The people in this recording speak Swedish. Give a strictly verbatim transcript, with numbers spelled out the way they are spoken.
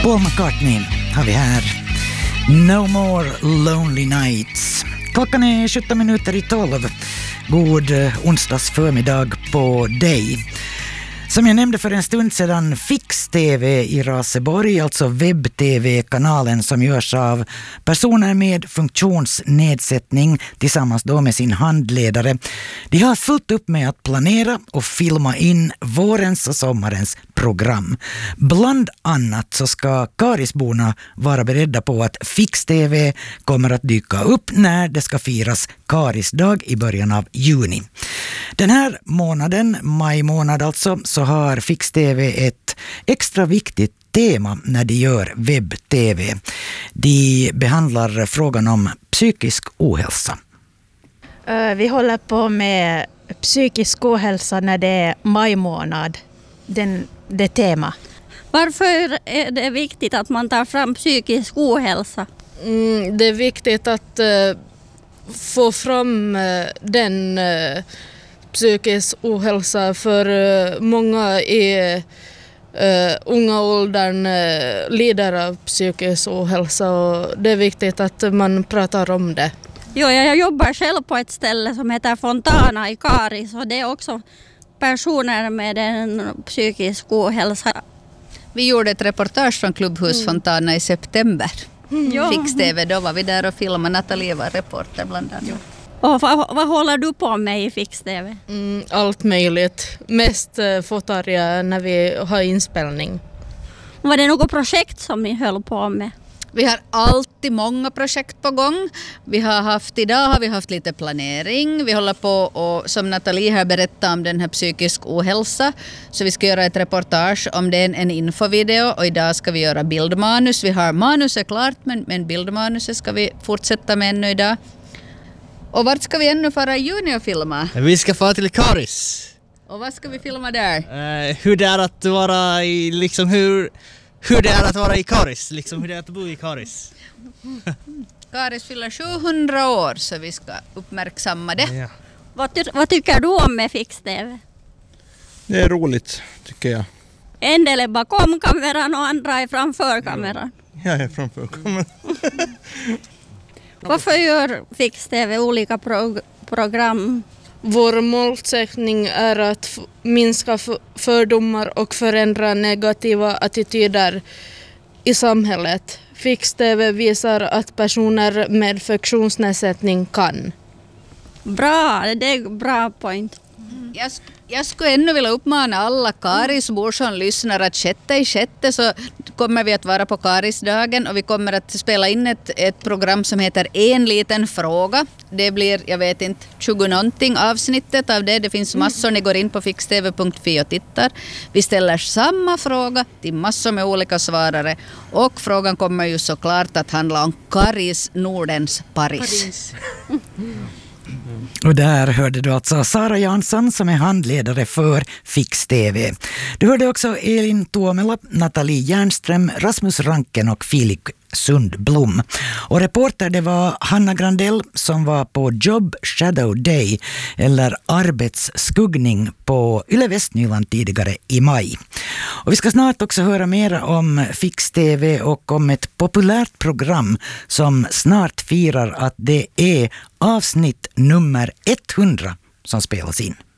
Paul McCartney har vi här. No more lonely nights. Klockan är sjutton minuter i tolv. God onsdags förmiddag på dig. Som jag nämnde för en stund sedan, Fix-T V i Raseborg, alltså webb-T V-kanalen som görs av personer med funktionsnedsättning tillsammans då med sin handledare. De har fullt upp med att planera och filma in vårens och sommarens program. Bland annat så ska Karisborna vara beredda på att Fix-T V kommer att dyka upp när det ska firas Karisdag i början av juni. Den här månaden, maj månad alltså, så har Fix-T V ett extra viktigt tema när de gör webb-T V. De behandlar frågan om psykisk ohälsa. Vi håller på med psykisk ohälsa när det är maj månad, den, det tema. Varför är det viktigt att man tar fram psykisk ohälsa? Mm, det är viktigt att uh, få fram uh, den uh, psykisk ohälsa för uh, många i uh, unga åldern uh, lider av psykisk ohälsa, och det är viktigt att man pratar om det. Jo, jag jobbar själv på ett ställe som heter Fontana i Karis, och det är också personer med en psykisk ohälsa. Vi gjorde ett reportage från Klubbhus mm. Fontana i september. Mm. Fix-T V, då var vi där och filmade. Nathalie var reporter bland annat. Och vad, vad håller du på med i Fix-T V? Mm, allt möjligt. Mest uh, fotar jag när vi har inspelning. Var det något projekt som ni höll på med? Vi har alltid många projekt på gång. Vi har haft, idag har vi haft lite planering. Vi håller på och, som Nathalie har berättat om den här psykisk ohälsa. Så vi ska göra ett reportage om den, en infovideo, och idag ska vi göra bildmanus. Vi har manuset klart, men, men bildmanuset ska vi fortsätta med ännu idag. Och vart ska vi ännu fara i juni och filma? Vi ska fara till Karis. Och vad ska vi filma där? Uh, hur det är att vara i, liksom hur... Hur det är att vara i Karis, liksom hur det är att bo i Karis. Karis fyller sjuhundra år, så vi ska uppmärksamma det. Ja. Vad, ty- vad tycker du om med Fix-T V? Det är roligt, tycker jag. En del är bakom kameran och andra är framför kameran. Jag är framför kameran. Varför gör Fix-T V olika pro- program? Vår målsättning är att f- minska f- fördomar och förändra negativa attityder i samhället. Fix-T V visar att personer med funktionsnedsättning kan. Bra, det är bra point. Jag, jag skulle ännu vilja uppmana alla Karisbor som lyssnar att sjätte i sjätte så kommer vi att vara på Karisdagen, och vi kommer att spela in ett, ett program som heter En liten fråga. Det blir, jag vet inte, tjugo någonting avsnittet av det. Det finns massor, ni går in på fix t v punkt f i och tittar. Vi ställer samma fråga till massor med olika svarare, och frågan kommer ju såklart att handla om Karis, Nordens Paris. Paris. Och där hörde du alltså Sara Jansson som är handledare för Fix-T V. Du hörde också Elin Tuomela, Nathalie Järnström, Rasmus Ranken och Filip Sundblom. Och reporter det var Hanna Grandell som var på Job Shadow Day, eller arbetsskuggning, på Yle Västnyland tidigare i maj. Och vi ska snart också höra mer om Fix-T V och om ett populärt program som snart firar att det är avsnitt nummer hundra som spelas in.